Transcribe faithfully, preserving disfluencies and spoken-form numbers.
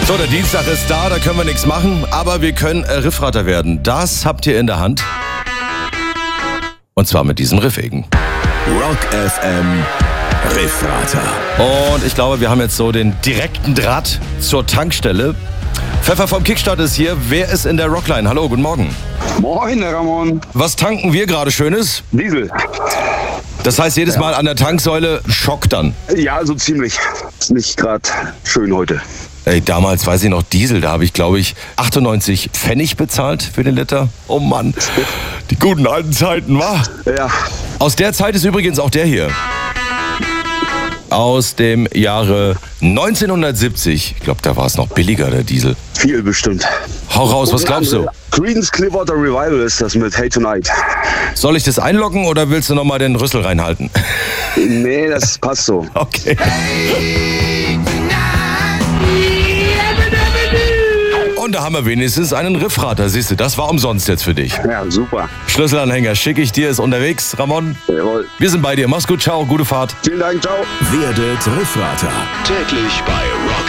So, der Dienstag ist da, da können wir nichts machen, aber wir können äh, Riffrater werden. Das habt ihr in der Hand. Und zwar mit diesem Riffegen. Rock F M Riffrater. Und ich glaube, wir haben jetzt so den direkten Draht zur Tankstelle. Pfeffer vom Kickstart ist hier. Wer ist in der Rockline? Hallo, guten Morgen. Moin, Ramon. Was tanken wir gerade Schönes? Diesel. Das heißt, jedes Mal an der Tanksäule Schock dann. Ja, so ziemlich. Ist nicht gerade schön heute. Ey, damals weiß ich noch Diesel, da habe ich glaube ich achtundneunzig Pfennig bezahlt für den Liter. Oh Mann, die guten alten Zeiten, wa? Ja. Aus der Zeit ist übrigens auch der hier. Aus dem Jahre neunzehnhundertsiebzig. Ich glaube, da war es noch billiger, der Diesel. Viel bestimmt. Hau raus, was glaubst du? Creedence Clearwater Revival ist das mit Hey Tonight. Soll ich das einloggen oder willst du nochmal den Rüssel reinhalten? Nee, das passt so. Okay. Und da haben wir wenigstens einen Riffrater. Siehst du, das war umsonst jetzt für dich. Ja, super. Schlüsselanhänger schicke ich dir, ist unterwegs. Ramon, Jawohl. wir sind bei dir. Mach's gut, ciao, gute Fahrt. Vielen Dank, ciao. Werdet Riffrater. Täglich bei Rock